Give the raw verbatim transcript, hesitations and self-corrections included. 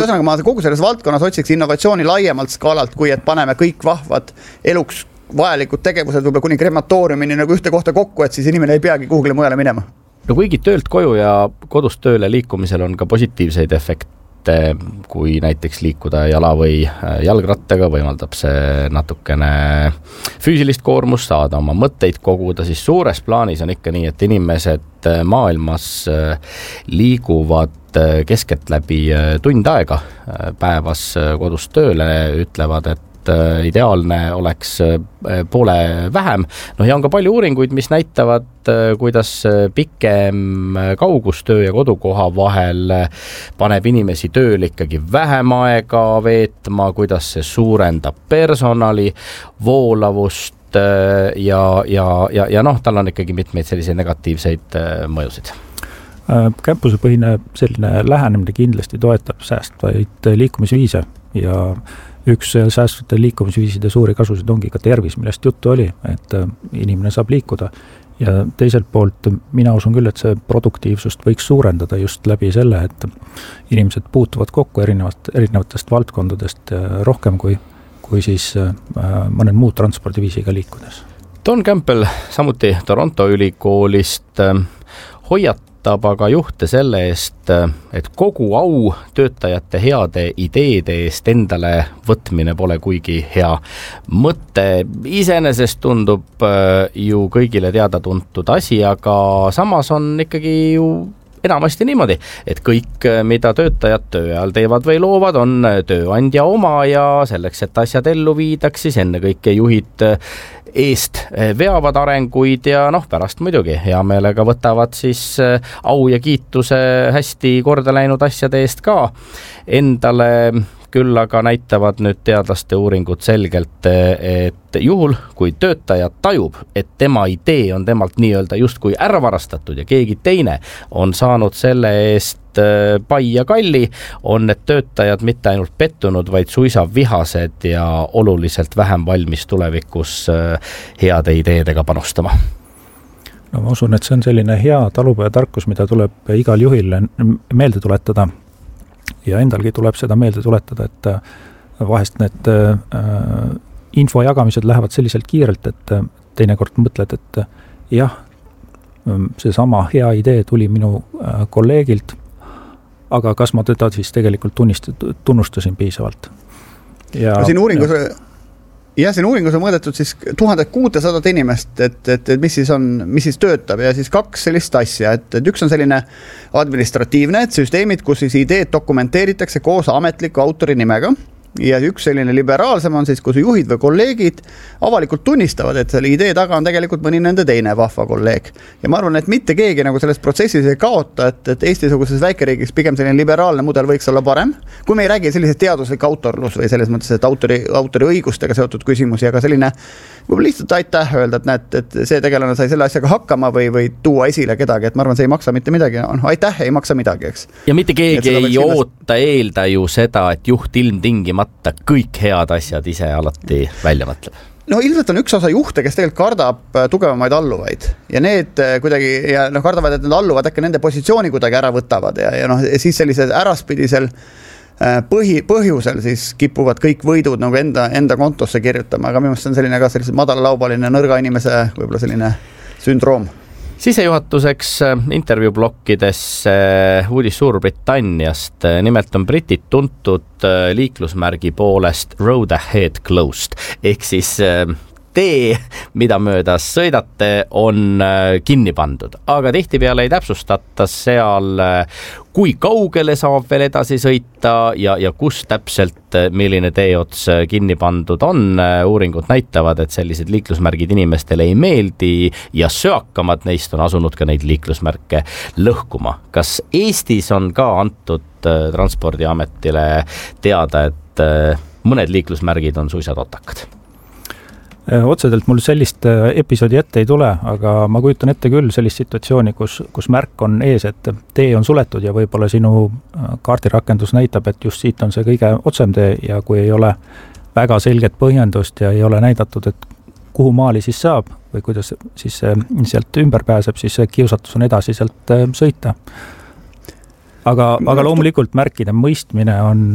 ühesõnaga ma kogu selles valdkonnas otsiks innovatsiooni laiemalt skaalalt, kui et paneme kõik vahvad eluks vajalikud tegevused võib-olla kuni krematooriumini nagu ühte kohta kokku, et siis inimene ei peagi kuhugile mujale minema. No kuigi töölt koju ja kodust tööle liikumisel on ka positiivseid efekte, kui näiteks liikuda jala või jalgrattaga, võimaldab see natukene füüsilist koormust saada, oma mõtteid koguda, siis suures plaanis on ikka nii, et inimesed maailmas liiguvad keskeltläbi tund aega päevas kodust tööle, ütlevad, et ideaalne oleks poole vähem. No ja on ka palju uuringuid, mis näitavad, kuidas pikem kaugustöö ja kodukoha vahel paneb inimesi tööl ikkagi vähem aega veetma, kuidas see suurendab personali voolavust ja, ja, ja, ja noh, tal on ikkagi mitmeid selliseid negatiivseid mõjusid. Kämpusepõhine selline lähenemine kindlasti toetab säästvaid liikumisviise ja üks säästvate liikumisviiside suuri kasusid ongi ka tervis, millest juttu oli, et inimene saab liikuda ja teiselt poolt mina usun küll, et see produktiivsust võiks suurendada just läbi selle, et inimesed puutuvad kokku erinevat, erinevatest valdkondadest rohkem kui, kui siis mõned muud transpordiviisiga liikudes. Don Campbell, samuti Toronto ülikoolist, hoiatab aga juhte selle eest, et kogu au töötajate heade ideede eest endale võtmine pole kuigi hea mõte. Iseenesest tundub ju kõigile teada tuntud asi, aga samas on ikkagi ju enamasti niimoodi, et kõik, mida töötajad töö ajal teevad või loovad, on tööandja oma ja selleks, et asjad ellu viidaks, siis enne kõike juhid eest veavad arenguid ja noh, pärast muidugi hea meelega võtavad siis au ja kiituse hästi korda läinud asjade eest ka endale. Küll aga näitavad nüüd teadlaste uuringud selgelt, et juhul, kui töötaja tajub, et tema idee on temalt nii-öelda justkui ära varastatud ja keegi teine on saanud selle eest pai ja kalli, on need töötajad mitte ainult pettunud, vaid suisa vihased ja oluliselt vähem valmis tulevikus heade ideedega panustama. No ma usun, et see on selline hea talupojatarkus, mida tuleb igal juhil meelde tuletada. Ja endalgi tuleb seda meelde tuletada, et vahest need äh, info jagamised lähevad selliselt kiirelt, et teinekord mõtled, et jah, see sama hea idee tuli minu äh, kolleegilt, aga kas ma teda siis tegelikult tunnist, tunnustasin piisavalt. Ja, no siin uuringus, ja. Ja siin uuringus on mõõdetud siis tuhat kuussada inimest, et, et, et mis siis on, mis siis töötab ja siis kaks sellist asja, et, et üks on selline administratiivne, et süsteemid, kus siis ideed dokumenteeritakse koos ametliku autori nimega ja üks selline liberaalsem on siis, kus juhid või kolleegid avalikult tunnistavad, et selle idee taga on tegelikult mõni nende teine vahva kolleeg. Ja ma arvan, et mitte keegi nagu selles protsessis ei kaota, et, et Eesti-suguses väikeriigis pigem selline liberaalne mudel võiks olla parem, kui me ei räägi sellisest teaduslik autorlus või selles mõttes, et autori, autori õigustega seotud küsimusi, aga selline võib-olla lihtsalt aitäh öelda, et näed, et see tegelane sai selle asjaga hakkama või, või tuua esile kedagi, et ma arvan, see ei maksa mitte midagi, no, aitäh ei maksa midagi, eks. Ja mitte keegi ei oota eelda ju seda, et juht ilmtingimata kõik head asjad ise alati välja mõtleb. No ilmselt on üks osa juhte, kes tegelikult kardab tugevamaid alluvaid ja need kuidagi ja no, kardavad, et need alluvad äkki nende positsiooni kuidagi ära võtavad ja, ja noh, siis sellised äraspidisel põhi, põhjusel siis kipuvad kõik võidud nagu enda, enda kontosse kirjutama, aga minu meelest on selline ka selline madalalaubaline nõrga inimese võib-olla selline sündroom. Sisejuhatuseks intervjublokkides uudis Suurbritanniast. Nimelt on britid tuntud liiklusmärgi poolest Road Ahead Closed ehk siis tee, mida mööda sõidate, on kinni pandud, aga tihtipeale ei täpsustata seal, kui kaugele saab veel edasi sõita ja, ja kus täpselt milline teeots kinni pandud on. Uuringud näitavad, et sellised liiklusmärgid inimestele ei meeldi ja söakamad neist on asunud ka neid liiklusmärke lõhkuma. Kas Eestis on ka antud Transpordiametile teada, et mõned liiklusmärgid on suisa totakad? Otsedelt mul sellist episoodi ette ei tule, aga ma kujutan ette küll sellist situatsiooni, kus, kus märk on ees, et tee on suletud ja võib-olla sinu kaardirakendus näitab, et just siit on see kõige otsem tee ja kui ei ole väga selget põhjendust ja ei ole näidatud, et kuhu maali siis saab või kuidas siis sealt ümber pääseb, siis kiusatus on edasi sealt sõita. Aga, aga loomulikult märkide mõistmine on